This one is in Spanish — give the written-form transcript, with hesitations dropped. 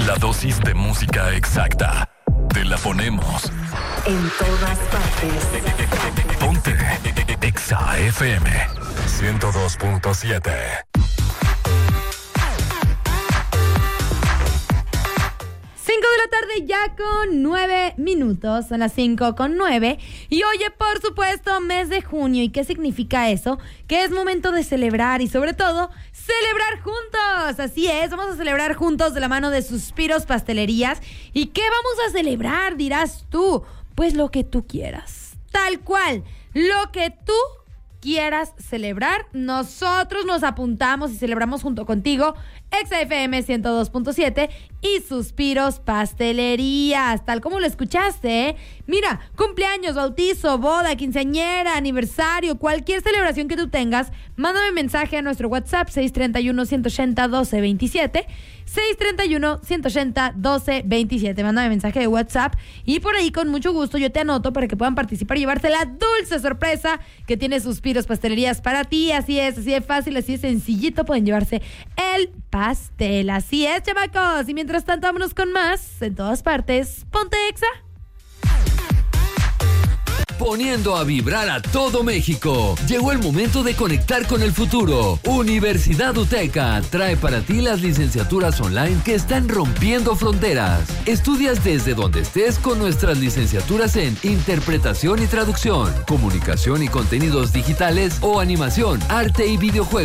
La dosis de música exacta. Te la ponemos en todas partes. Ponte Exa FM 102.7. 5 de la tarde ya con 9 minutos, son las 5:09. Y oye, por supuesto, mes de junio. ¿Y qué significa eso? Que es momento de celebrar y sobre todo, celebrar juntos. Así es, vamos a celebrar juntos de la mano de Suspiros Pastelerías. ¿Y qué vamos a celebrar, dirás tú? Pues lo que tú quieras, tal cual, lo que tú quieras celebrar, nosotros nos apuntamos y celebramos junto contigo. Exa FM 102.7 y Suspiros Pastelerías, tal como lo escuchaste, ¿eh? Mira, cumpleaños, bautizo, boda, quinceañera, aniversario, cualquier celebración que tú tengas, mándame mensaje a nuestro WhatsApp 631-180-1227, 631-180-1227, mándame mensaje de WhatsApp y por ahí con mucho gusto yo te anoto para que puedan participar y llevarte la dulce sorpresa que tiene Suspiros Pastelerías para ti. Así es, así de fácil, así de sencillito, pueden llevarse el pastel. Así es, chamacos. Y mientras tanto, vámonos con más. En todas partes, ponte Exa. Poniendo a vibrar a todo México. Llegó el momento de conectar con el futuro. Universidad UTECA trae para ti las licenciaturas online que están rompiendo fronteras. Estudias desde donde estés con nuestras licenciaturas en interpretación y traducción, comunicación y contenidos digitales o animación, arte y videojuegos.